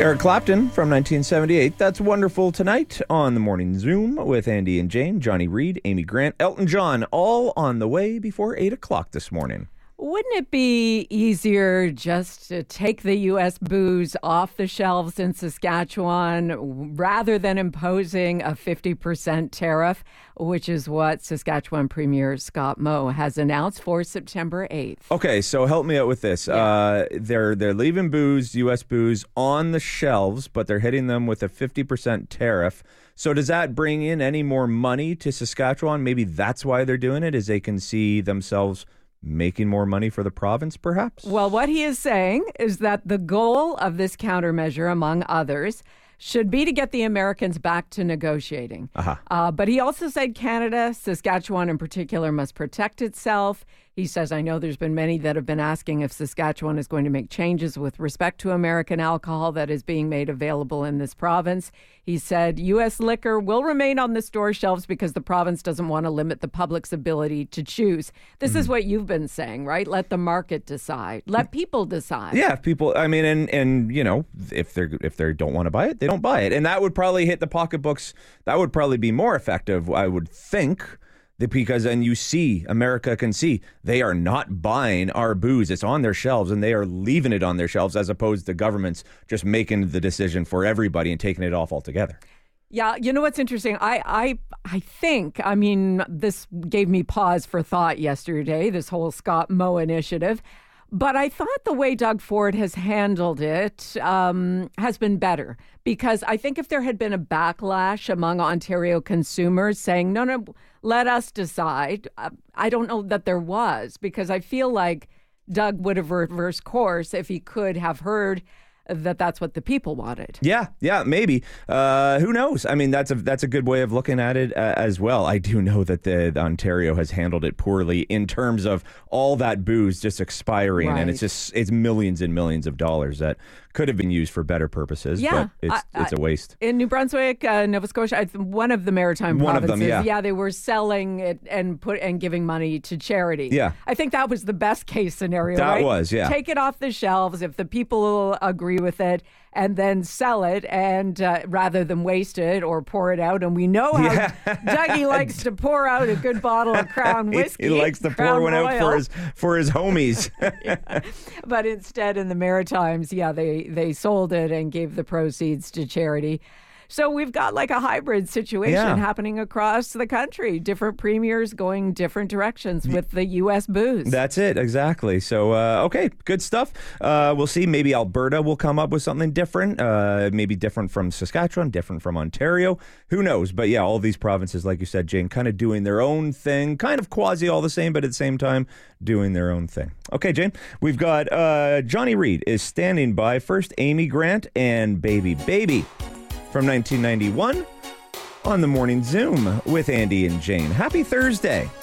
Eric Clapton from 1978. That's Wonderful Tonight on the Morning Zoom with Andy and Jane, Johnny Reed, Amy Grant, Elton John, all on the way before 8 o'clock this morning. Wouldn't it be easier just to take the U.S. booze off the shelves in Saskatchewan rather than imposing a 50% tariff, which is what Saskatchewan Premier Scott Moe has announced for September 8th? Okay, so help me out with this. Yeah. They're leaving booze, U.S. booze, on the shelves, but they're hitting them with a 50% tariff. So does that bring in any more money to Saskatchewan? Maybe that's why they're doing it, is they can see themselves making more money for the province, perhaps? Well, what he is saying is that the goal of this countermeasure, among others, should be to get the Americans back to negotiating. But he also said Canada, Saskatchewan in particular, must protect itself. He says, I know there's been many that have been asking if Saskatchewan is going to make changes with respect to American alcohol that is being made available in this province. He said U.S. liquor will remain on the store shelves because the province doesn't want to limit the public's ability to choose. This is what you've been saying, right? Let the market decide. Let people decide. Yeah, people, I mean, and you know, if they don't want to buy it, they don't buy it. And that would probably hit the pocketbooks. That would probably be more effective, I would think. Because then you see, America can see they are not buying our booze. It's on their shelves and they are leaving it on their shelves as opposed to governments just making the decision for everybody and taking it off altogether. Yeah, you know what's interesting? I think, I mean, this gave me pause for thought yesterday, this whole Scott Moe initiative. But I thought the way Doug Ford has handled it has been better, because I think if there had been a backlash among Ontario consumers saying, no, let us decide, I don't know that there was, because I feel like Doug would have reversed course if he could have heard that that's what the people wanted. Yeah, maybe. Who knows? I mean, that's a good way of looking at it as well. I do know that the Ontario has handled it poorly in terms of all that booze just expiring, right. And it's millions and millions of dollars that could have been used for better purposes. Yeah, but it's a waste. In New Brunswick, Nova Scotia, one of the maritime provinces, of them, yeah, they were selling it and giving money to charity. Yeah, I think that was the best case scenario. That right? was, yeah. Take it off the shelves if the people agree with it, and then sell it, and rather than waste it or pour it out. And we know how Dougie likes to pour out a good bottle of Crown whiskey. He likes to pour one out for his homies. Yeah. But instead, in the Maritimes, they sold it and gave the proceeds to charity. So we've got like a hybrid situation happening across the country. Different premiers going different directions with the U.S. booze. That's it, exactly. So, okay, good stuff. We'll see. Maybe Alberta will come up with something different. Maybe different from Saskatchewan, different from Ontario. Who knows? But yeah, all these provinces, like you said, Jane, kind of doing their own thing. Kind of quasi all the same, but at the same time, doing their own thing. Okay, Jane, we've got Johnny Reed is standing by. First, Amy Grant and Baby Baby from 1991 on the Morning Zoom with Andy and Jane. Happy Thursday.